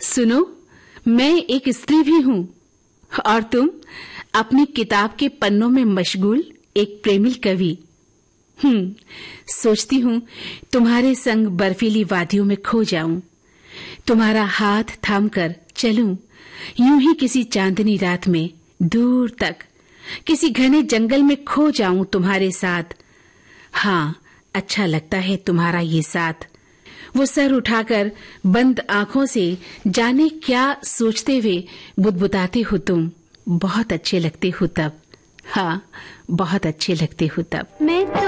सुनो, मैं एक स्त्री भी हूँ और तुम अपनी किताब के पन्नों में मशगूल एक प्रेमी कवि। सोचती हूँ तुम्हारे संग बर्फीली वादियों में खो जाऊं, तुम्हारा हाथ थामकर चलूं यूं ही किसी चांदनी रात में दूर तक, किसी घने जंगल में खो जाऊं तुम्हारे साथ। हाँ, अच्छा लगता है तुम्हारा ये साथ। वो सर उठाकर बंद आंखों से जाने क्या सोचते हुए बुदबुदाते हो तुम। बहुत अच्छे लगते हो तब। हाँ, बहुत अच्छे लगते हो तब।